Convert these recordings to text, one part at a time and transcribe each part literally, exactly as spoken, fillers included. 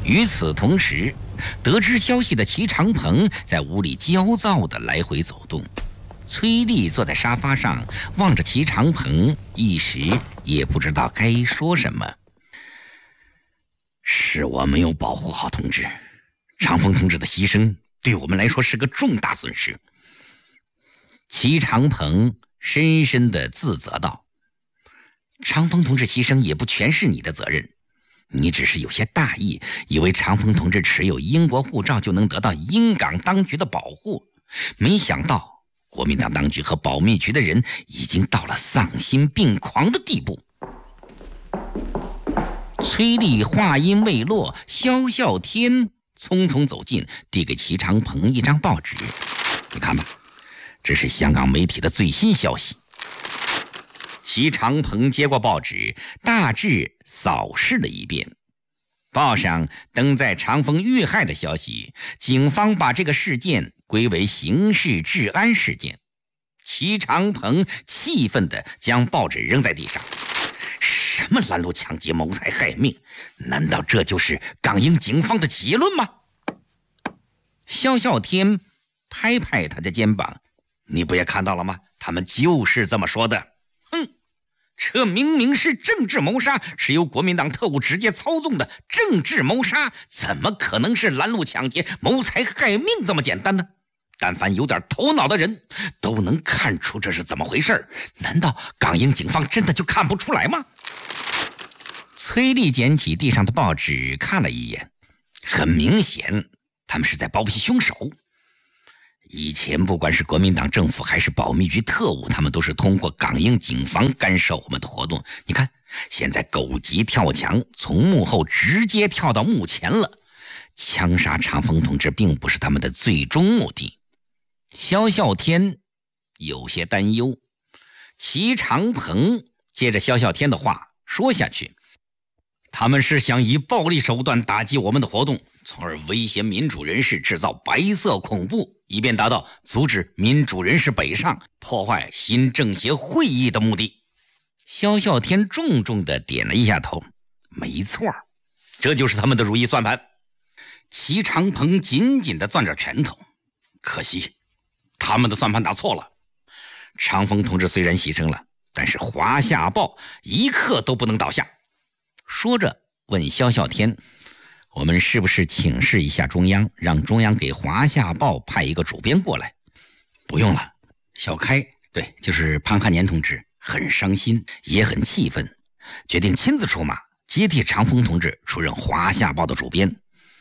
与此同时，得知消息的齐长鹏在屋里焦躁地来回走动。崔丽坐在沙发上，望着齐长鹏，一时也不知道该说什么。是我没有保护好同志，长风同志的牺牲对我们来说是个重大损失。齐长鹏深深地自责道：长风同志牺牲也不全是你的责任，你只是有些大意，以为长风同志持有英国护照就能得到英港当局的保护，没想到国民党当局和保密局的人已经到了丧心病狂的地步。崔丽话音未落，萧啸天匆匆走近，递给齐长鹏一张报纸：你看吧，这是香港媒体的最新消息。齐长鹏接过报纸，大致扫视了一遍。报上登载长风遇害的消息，警方把这个事件归为刑事治安事件。齐长鹏气愤地将报纸扔在地上：什么拦路抢劫、谋财害命？难道这就是港英警方的结论吗？萧啸天拍拍他的肩膀：你不也看到了吗？他们就是这么说的。哼，这明明是政治谋杀，是由国民党特务直接操纵的政治谋杀，怎么可能是拦路抢劫、谋财害命这么简单呢？但凡有点头脑的人都能看出这是怎么回事，难道港英警方真的就看不出来吗？崔丽捡起地上的报纸看了一眼，很明显他们是在包庇凶手。以前不管是国民党政府还是保密局特务，他们都是通过港英警方干涉我们的活动。你看，现在狗急跳墙，从幕后直接跳到幕前了。枪杀长风同志并不是他们的最终目的。萧啸天有些担忧。齐长鹏接着萧啸天的话说下去：他们是想以暴力手段打击我们的活动，从而威胁民主人士，制造白色恐怖，以便达到阻止民主人士北上，破坏新政协会议的目的。萧啸天重重地点了一下头：没错，这就是他们的如意算盘。齐长鹏紧紧地攥着拳头：可惜他们的算盘打错了。长风同志虽然牺牲了，但是华夏报一刻都不能倒下。说着问萧啸天：我们是不是请示一下中央，让中央给华夏报派一个主编过来？不用了，小开，对，就是潘汉年同志，很伤心也很气愤，决定亲自出马，接替长风同志出任华夏报的主编。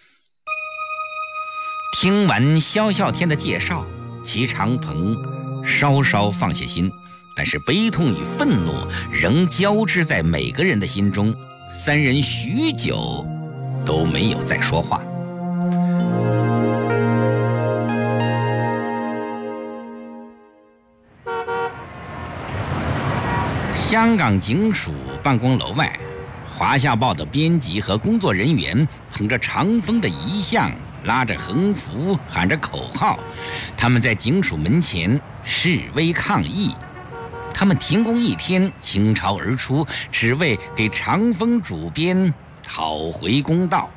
听完萧啸天的介绍，齐长鹏稍稍放下心，但是悲痛与愤怒仍交织在每个人的心中。三人许久都没有再说话。香港警署办公楼外，华夏报的编辑和工作人员捧着长风的遗像，拉着横幅，喊着口号，他们在警署门前示威抗议。他们停工一天，倾巢而出，只为给长风主编讨回公道。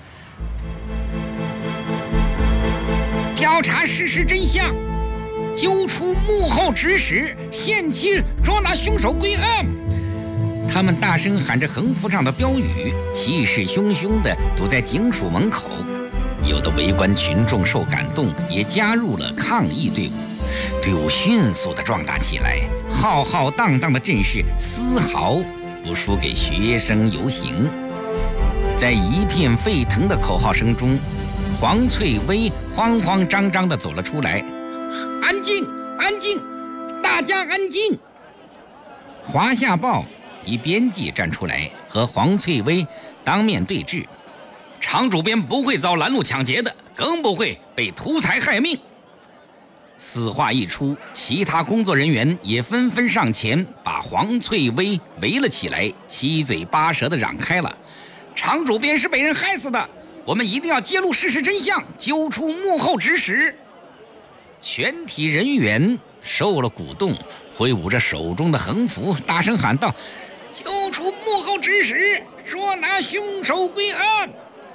调查事实真相，揪出幕后指使，限期捉拿凶手归案。他们大声喊着横幅上的标语，气势汹汹地堵在警署门口。有的围观群众受感动，也加入了抗议队伍。队伍迅速地壮大起来，浩浩荡荡的阵势丝毫不输给学生游行。在一片沸腾的口号声中，黄翠薇慌慌张张地走了出来：安静，安静，大家安静！华夏报一编辑站出来和黄翠薇当面对质：常主编不会遭拦路抢劫的，更不会被图财害命。此话一出，其他工作人员也纷纷上前把黄翠薇围了起来，七嘴八舌地嚷开了：常主编是被人害死的，我们一定要揭露事实真相，揪出幕后指使。全体人员受了鼓动，挥舞着手中的横幅，大声喊道：揪出幕后指使，捉拿凶手归案。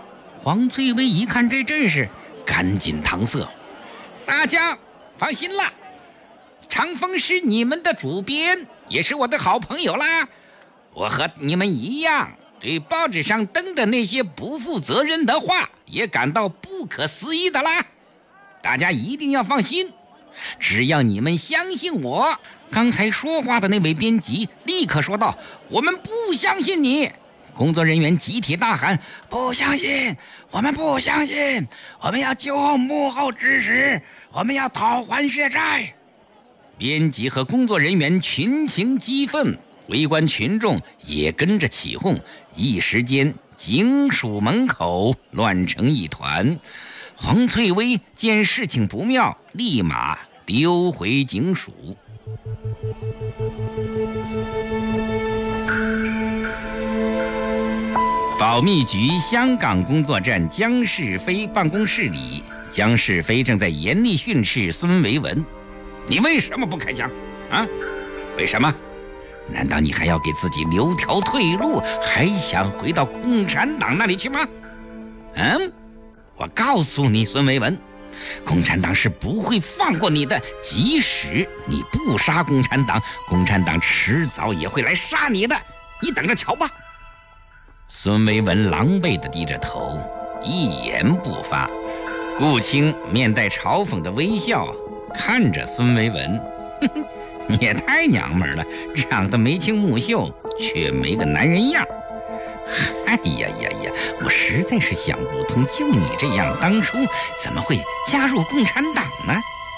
黄翠薇一看这阵势，赶紧搪塞：“大家放心啦，长风是你们的主编，也是我的好朋友啦。我和你们一样，对报纸上登的那些不负责任的话也感到不可思议的啦。大家一定要放心，只要你们相信我。”刚才说话的那位编辑立刻说道：“我们不相信你！”工作人员集体大喊：“不相信！我们不相信！我们要纠后幕后指使，我们要讨还血债！”编辑和工作人员群情激愤，围观群众也跟着起哄，一时间警署门口乱成一团。黄翠薇见事情不妙，立马丢回警署。保密局香港工作站江世飞办公室里，江世飞正在严厉训斥孙维文：“你为什么不开枪啊？为什么？难道你还要给自己留条退路，还想回到共产党那里去吗？嗯，我告诉你，孙维文，共产党是不会放过你的，即使你不杀共产党，共产党迟早也会来杀你的，你等着瞧吧。”孙维文狼狈地低着头，一言不发。顾青面带嘲讽的微笑看着孙维文：“呵呵，你也太娘们了，长得眉清目秀，却没个男人样。哎呀呀呀，我实在是想不通，就你这样，当初怎么会加入共产党呢？”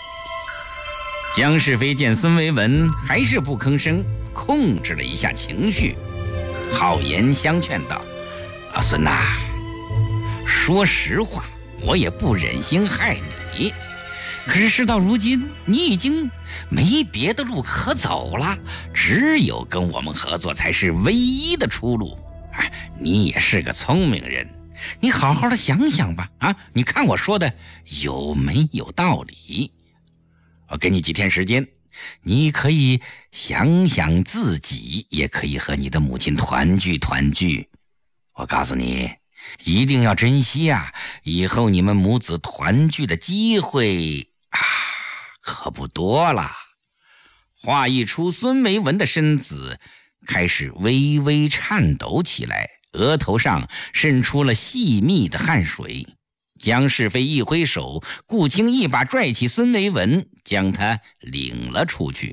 江世飞见孙维文还是不吭声，控制了一下情绪，好言相劝道：“啊，孙呐，说实话，我也不忍心害你。可是事到如今，你已经没别的路可走了，只有跟我们合作才是唯一的出路。哎，你也是个聪明人，你好好的想想吧。啊，你看我说的有没有道理？我给你几天时间。”你可以想想自己，也可以和你的母亲团聚团聚。我告诉你，一定要珍惜啊！以后你们母子团聚的机会啊，可不多了。话一出，孙维文的身子开始微微颤抖起来，额头上渗出了细密的汗水。江世飞一挥手，顾青一把拽起孙维文，将他领了出去。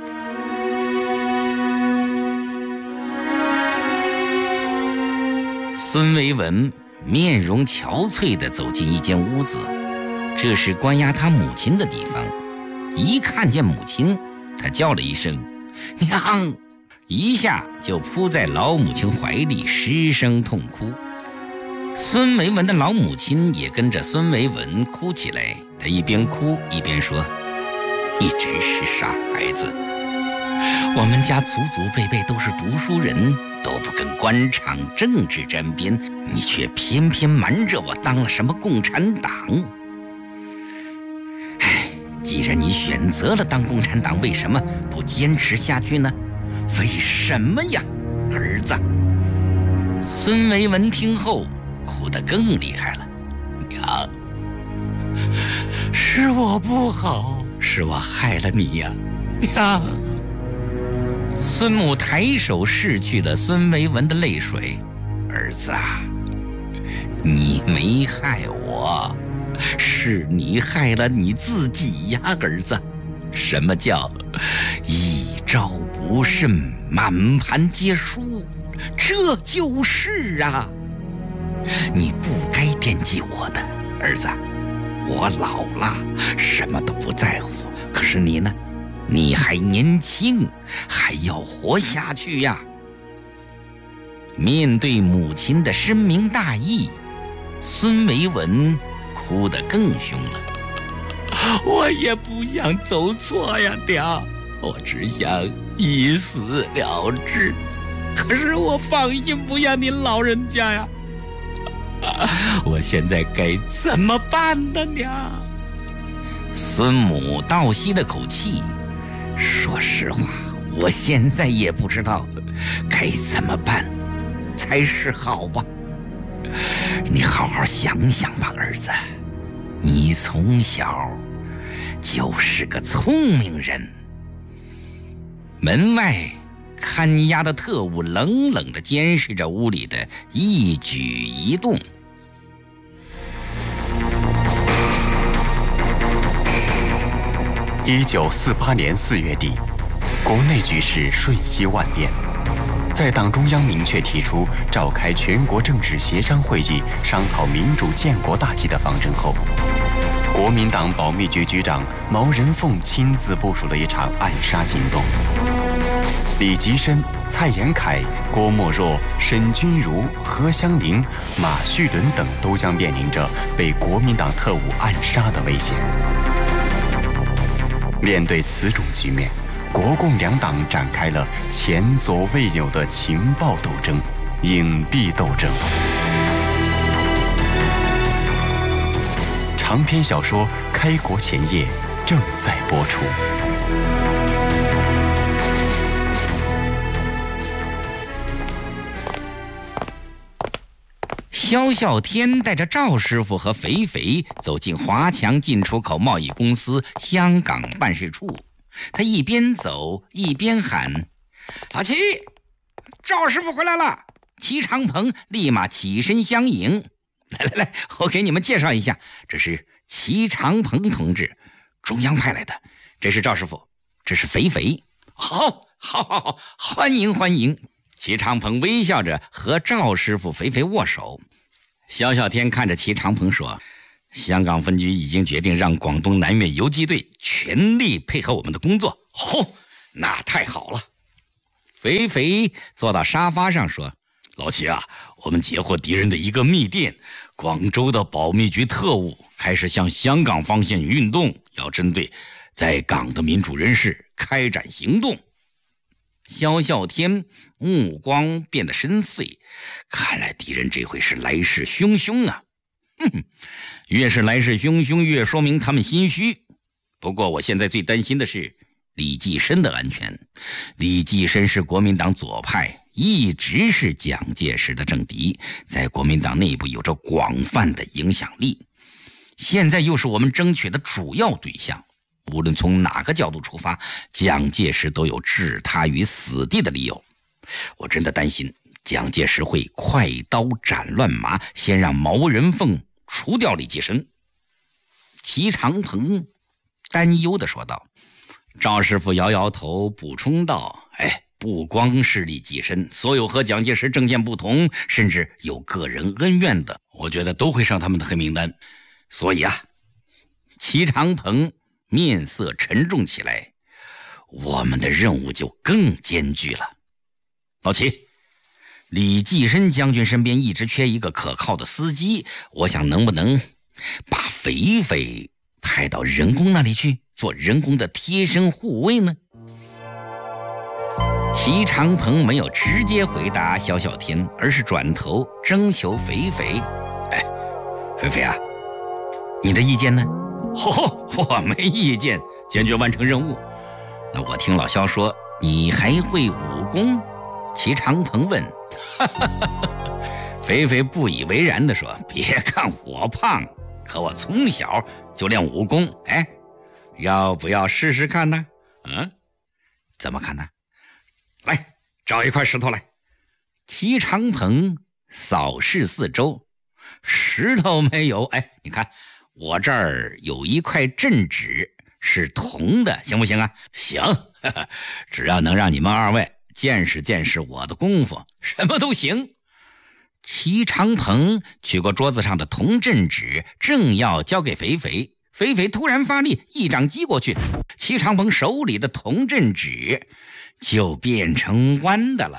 孙维文面容憔悴地走进一间屋子，这是关押他母亲的地方。一看见母亲，他叫了一声“娘”，一下就扑在老母亲怀里，失声痛哭。孙维文的老母亲也跟着孙维文哭起来，他一边哭一边说：“你真是傻孩子，我们家祖祖辈辈都是读书人，都不跟官场政治沾边，你却偏偏瞒着我当了什么共产党。哎，既然你选择了当共产党，为什么不坚持下去呢？为什么呀，儿子？”孙维文听后哭得更厉害了。“娘，是我不好，是我害了你呀，娘。”孙母抬手拭去了孙维文的泪水。“儿子啊，你没害我，是你害了你自己呀，儿子。什么叫一招不慎，满盘皆输？这就是啊。你不该惦记我的，儿子，我老了，什么都不在乎。可是你呢？你还年轻，还要活下去呀。”面对母亲的深明大义，孙维文哭得更凶了。“我也不想走错呀，娘，我只想一死了之。可是我放心不下您老人家呀。我现在该怎么办呢，娘？”孙母倒吸了口气，说实话，我现在也不知道该怎么办才是好吧。 你好好想想吧，儿子，你从小就是个聪明人。门外看押的特务冷冷地监视着屋里的一举一动。 一九四八年四月底，国内局势瞬息万变。在党中央明确提出召开全国政治协商会议，商讨民主建国大计的方针后，国民党保密局局长毛人凤亲自部署了一场暗杀行动。李吉深、蔡延闿、郭沫若、沈钧儒、何香凝、马叙伦等都将面临着被国民党特务暗杀的危险。面对此种局面，国共两党展开了前所未有的情报斗争、隐蔽斗争。长篇小说《开国前夜》正在播出。 萧啸天带着赵师傅和肥肥走进华强进出口贸易公司香港办事处，他一边走一边喊：“老齐，赵师傅回来了！”齐长鹏立马起身相迎。来来来，我给你们介绍一下，这是齐长鹏同志，中央派来的。这是赵师傅，这是肥肥。好，好，好，好，欢迎欢迎。齐长鹏微笑着和赵师傅肥肥握手。萧啸天看着齐长鹏说：“香港分局已经决定让广东南粤游击队全力配合我们的工作。”哦，那太好了。肥肥坐到沙发上说：“老齐啊，我们截获敌人的一个密电，广州的保密局特务开始向香港方向运动，要针对在港的民主人士开展行动。”萧啸天目光变得深邃，看来敌人这回是来势汹汹啊！哼，越是来势汹汹，越说明他们心虚。不过我现在最担心的是李济深的安全。李济深是国民党左派，一直是蒋介石的政敌，在国民党内部有着广泛的影响力，现在又是我们争取的主要对象。无论从哪个角度出发，蒋介石都有置他于死地的理由。我真的担心蒋介石会快刀斩乱麻，先让毛人凤除掉李济深。齐长鹏担忧地说道。赵师傅摇摇头，补充道：“哎，不光是李济深，所有和蒋介石政见不同，甚至有个人恩怨的，我觉得都会上他们的黑名单。所以啊，齐长鹏面色沉重起来，我们的任务就更艰巨了。老齐，李济深将军身边一直缺一个可靠的司机，我想能不能把肥肥派到人工那里去，做人工的贴身护卫呢？”齐长鹏没有直接回答萧啸天，而是转头征求肥肥：“哎，肥肥啊，你的意见呢？”“哦，我没意见，坚决完成任务。”“那我听老萧说你还会武功？”齐长鹏问。哈哈哈，肥肥不以为然地说：“别看我胖，可我从小就练武功。哎，要不要试试看呢？”“嗯，怎么看呢？”“来，找一块石头来。”齐长鹏扫视四周，石头没有。哎，你看我这儿有一块镇纸，是铜的，行不行啊？”“行，呵呵，只要能让你们二位见识见识我的功夫，什么都行。”齐长鹏取过桌子上的铜镇纸，正要交给肥肥，肥肥突然发力，一掌击过去，齐长鹏手里的铜镇纸就变成弯的了。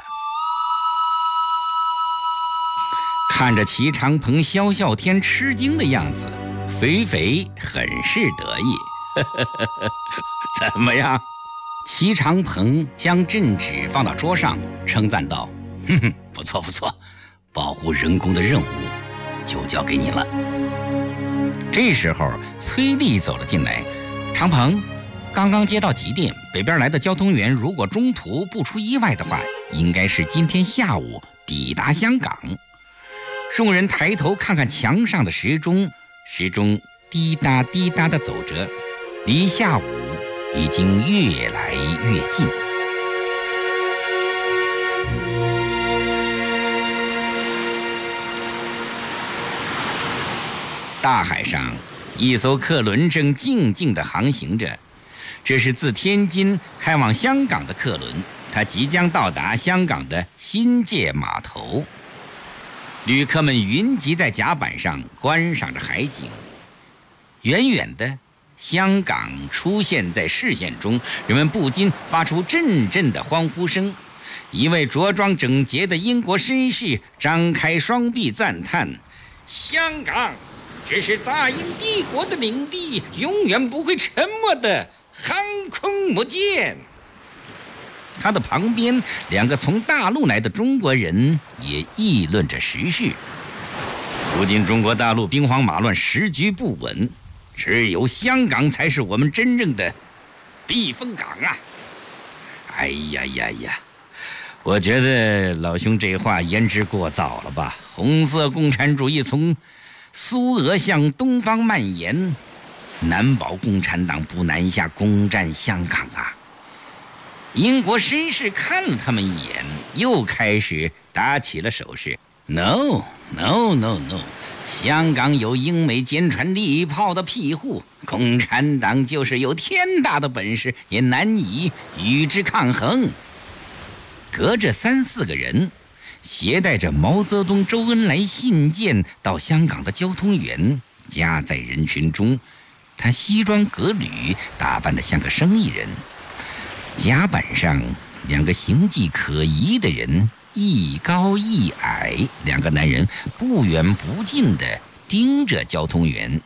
看着齐长鹏、萧啸天吃惊的样子，肥肥很是得意。怎么样？齐长鹏将镇纸放到桌上，称赞道：“哼哼，不错不错，保护人工的任务就交给你了。”这时候崔丽走了进来：“长鹏，刚刚接到急电，北边来的交通员如果中途不出意外的话，应该是今天下午抵达香港。” 众人抬头看看墙上的时钟，时钟滴答滴答地走着，离下午已经越来越近。大海上，一艘客轮正静静地航行着，这是自天津开往香港的客轮，它即将到达香港的新界码头。旅客们云集在甲板上，观赏着海景。远远的，香港出现在视线中，人们不禁发出阵阵的欢呼声。一位着装整洁的英国绅士张开双臂赞叹：“香港，这是大英帝国的领地，永远不会沉没的航空母舰。”他的旁边，两个从大陆来的中国人也议论着时事。如今中国大陆兵荒马乱，时局不稳，只有香港才是我们真正的避风港啊！哎呀呀呀！我觉得老兄这话言之过早了吧？红色共产主义从苏俄向东方蔓延，难保共产党不南下攻占香港啊！英国绅士看了他们一眼，又开始打起了手势。No no no no， 香港有英美坚船利炮的庇护，共产党就是有天大的本事，也难以与之抗衡。隔着三四个人，携带着毛泽东、周恩来信件到香港的交通员夹在人群中，他西装革履，打扮得像个生意人。甲板上，两个形迹可疑的人，一高一矮，两个男人不远不近地盯着交通员。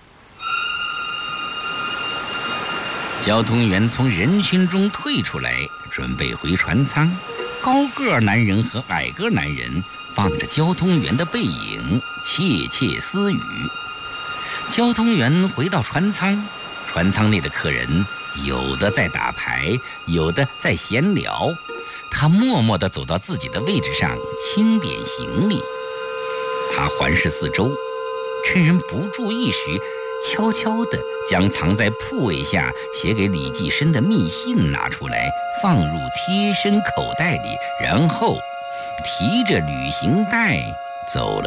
交通员从人群中退出来，准备回船舱。高个男人和矮个男人望着交通员的背影，窃窃私语。交通员回到船舱，船舱内的客人有的在打牌，有的在闲聊。他默默地走到自己的位置上，清点行李。他环视四周，趁人不注意时，悄悄地将藏在铺位下写给李济深的密信拿出来，放入贴身口袋里，然后提着旅行袋走了。